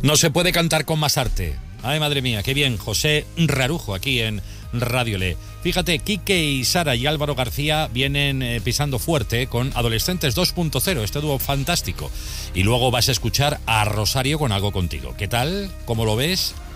No se puede cantar con más arte. Ay, madre mía, qué bien. José Rarujo aquí en Radio Le. Fíjate, Quique y Sara y Álvaro García vienen pisando fuerte con Adolescentes 2.0, este dúo fantástico. Y luego vas a escuchar a Rosario con Algo Contigo. ¿Qué tal? ¿Cómo lo ves?